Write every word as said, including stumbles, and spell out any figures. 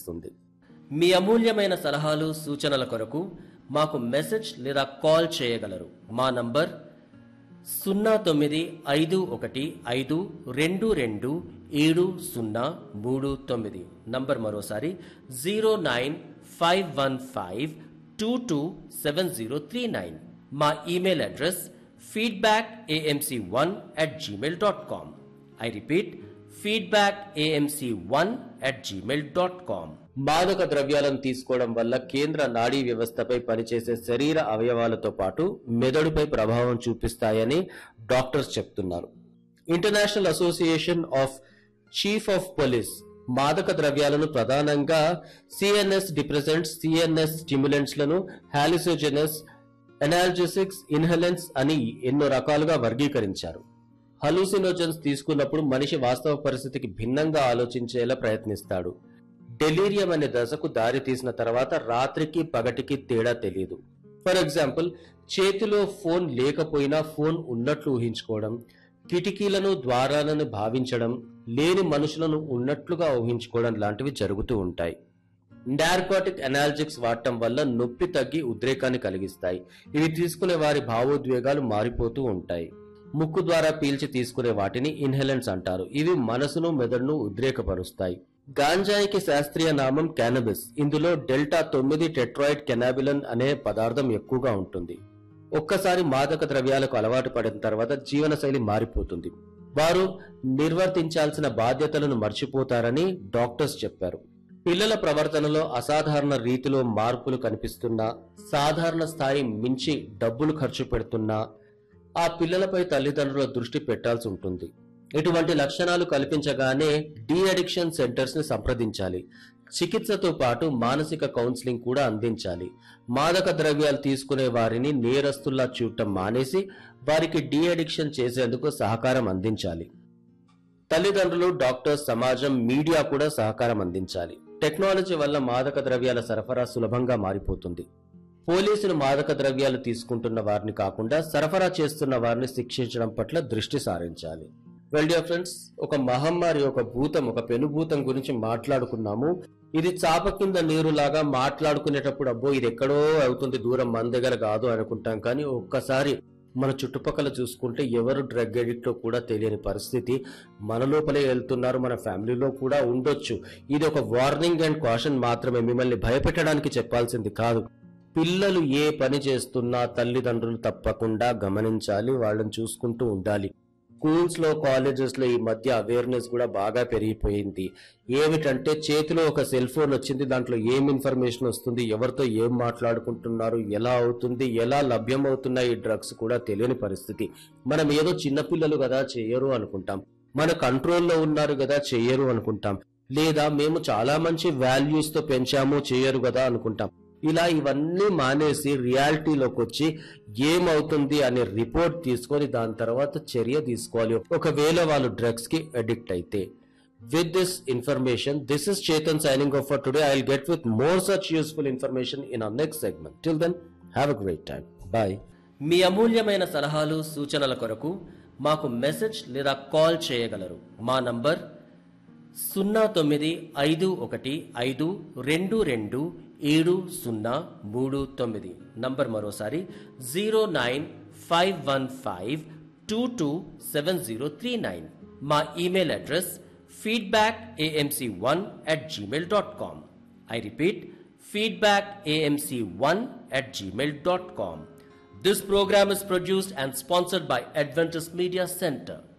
అందిస్తుంది. మీ అమూల్యమైన సలహాలు సూచనల కొరకు మాకు మెసేజ్ లేదా కాల్ చేయగలరు. మా నంబర్ సున్నా తొమ్మిది ఐదు ఒకటి ఐదు రెండు రెండు ఏడు సున్నా మూడు తొమ్మిది. నంబర్ మరోసారి zero nine five one five two two seven zero three nine. మా email address feedback AMC one at Gmail dot com. I repeat, feedback AMC one at Gmail dot com. మాదక ద్రవ్యాలను తీసుకోవడం వల్ల కేంద్ర నాడీ వ్యవస్థపై పనిచేసే శరీర అవయవాలతో పాటు మెదడుపై ప్రభావం చూపిస్తాయని డాక్టర్స్ చెప్తున్నారు. International association of chief of police మాదక ద్రవ్యాలను ప్రధానంగా సిఎన్ఎస్ డిప్రెసెంట్స్, సిఎన్ఎస్ స్టిమ్యులెంట్స్ లను హాలిసోజెనస్, ఎనాల్జెసిక్స్, ఇన్హెలెంట్స్ అని ఎన్నో రకాలుగా వర్గీకరించారు. హలూసినోజన్స్ తీసుకున్నప్పుడు మనిషి వాస్తవ పరిస్థితికి భిన్నంగా ఆలోచించేలా ప్రయత్నిస్తాడు. డెలీరియం అనే దశకు దారి తీసిన తర్వాత రాత్రికి పగటికి తేడా తెలియదు. ఫర్ ఎగ్జాంపుల్, చేతిలో ఫోన్ లేకపోయినా ఫోన్ ఉన్నట్లు ఊహించుకోవడం, కిటికీలను ద్వారాలను భావించడం, లేని మనుషులను ఉన్నట్లుగా ఊహించుకోవడం లాంటివి జరుగుతూ ఉంటాయి. నార్కోటిక్ అనాల్జిక్స్ వాడటం వల్ల నొప్పి తగ్గి ఉద్రేకాన్ని కలిగిస్తాయి. ఇవి తీసుకునే వారి భావోద్వేగాలు మారిపోతూ ఉంటాయి. ముక్కు ద్వారా పీల్చి తీసుకునే వాటిని ఇన్హెలెంట్స్ అంటారు. ఇవి మనసును, మెదడును ఉద్రేకపరుస్తాయి. గాంజాయికి శాస్త్రీయ నామం క్యానబిస్. ఇందులో డెల్టా తొమ్మిది టెట్రాయిడ్ కెనాబిలన్ అనే పదార్థం ఎక్కువగా ఉంటుంది. ఒక్కసారి మాదక ద్రవ్యాలకు అలవాటు పడిన తర్వాత జీవనశైలి మారిపోతుంది. వారు నిర్వర్తించాల్సిన బాధ్యతలను మర్చిపోతారని డాక్టర్స్ చెప్పారు. పిల్లల ప్రవర్తనలో అసాధారణ రీతిలో మార్పులు కనిపిస్తున్నా, సాధారణ స్థాయి మించి డబ్బులు ఖర్చు పెడుతున్నా ఆ పిల్లలపై తల్లిదండ్రుల దృష్టి పెట్టాల్సి ఉంటుంది. ఇటువంటి లక్షణాలు కల్పించగానే డీ అడిక్షన్ సెంటర్స్ ని సంప్రదించాలి. చికిత్సతో పాటు మానసిక కౌన్సిలింగ్ కూడా అందించాలి. మాదక ద్రవ్యాలు తీసుకునే వారిని నేరస్తుల్లా చూడటం మానేసి వారికి డీ అడిక్షన్ చేసేందుకు సహకారం అందించాలి. తల్లిదండ్రులు, డాక్టర్స్, సమాజం, మీడియా కూడా సహకారం అందించాలి. టెక్నాలజీ వల్ల మాదక ద్రవ్యాల సరఫరా సులభంగా మారిపోతుంది. పోలీసులు మాదక ద్రవ్యాలు తీసుకుంటున్న వారిని కాకుండా సరఫరా చేస్తున్న వారిని శిక్షించడం పట్ల దృష్టి సారించాలి. వెల్ డియర్ ఫ్రెండ్స్, ఒక మహమ్మారి, ఒక భూతం, ఒక పెనుభూతం గురించి మాట్లాడుకున్నాము. ఇది చాప కింద నీరులాగా మాట్లాడుకునేటప్పుడు అబ్బో ఇది ఎక్కడో అవుతుంది, దూరం మన దగ్గర కాదు అనుకుంటాం. కానీ ఒక్కసారి మన చుట్టుపక్కల చూసుకుంటే ఎవరు డ్రగ్ ఎడిక్ట్ కూడా తెలియని పరిస్థితి మన లోపలే వెళ్తున్నారు. మన ఫ్యామిలీలో కూడా ఉండొచ్చు. ఇది ఒక వార్నింగ్ అండ్ కాషన్ మాత్రమే, మిమ్మల్ని భయపెట్టడానికి చెప్పాల్సింది కాదు. పిల్లలు ఏ పని చేస్తున్నా తల్లిదండ్రులు తప్పకుండా గమనించాలి, వాళ్ళని చూసుకుంటూ ఉండాలి. స్కూల్స్ లో, కాలేజెస్ లో ఈ మధ్య అవేర్నెస్ కూడా బాగా పెరిగిపోయింది. ఏమిటంటే చేతిలో ఒక సెల్ ఫోన్ వచ్చింది, దాంట్లో ఏం ఇన్ఫర్మేషన్ వస్తుంది, ఎవరితో ఏం మాట్లాడుకుంటున్నారు, ఎలా అవుతుంది, ఎలా లభ్యమవుతున్నాయి ఈ డ్రగ్స్ కూడా తెలియని పరిస్థితి. మనం ఏదో చిన్నపిల్లలు కదా చేయరు అనుకుంటాం, మన కంట్రోల్లో ఉన్నారు కదా చేయరు అనుకుంటాం, లేదా మేము చాలా మంచి వాల్యూస్ తో పెంచాము చేయరు కదా అనుకుంటాం. ఇలా ఇవన్నీ మానేసి రియాలిటీలోకి వచ్చి ఏమవుతుంది అనే రిపోర్ట్ తీసుకొని దాని తర్వాత చర్య తీసుకోవాలి ఒకవేళ వాళ్ళు డ్రగ్స్ కి అడిక్ట్ అయితే. With this information, this is Chetan signing off for today. I'll get with more such useful information in our next segment. Till then, have a great time. Bye. మీ అమూల్యమైన సలహాలు సూచనల కొరకు మాకు మెసేజ్ లేదా call చేయగలరు. మా number సున్నా తొమ్మిది ఐదు ఒకటి ఐదు రెండు రెండు ఏడు సున్నా మూడు తొమ్మిది. నంబర్ మరోసారి zero nine five one five two two seven zero three nine. మా email address feedback AMC one at Gmail dot com. I repeat, feedback AMC one at Gmail dot com. This program is produced and sponsored by Adventist Media Center.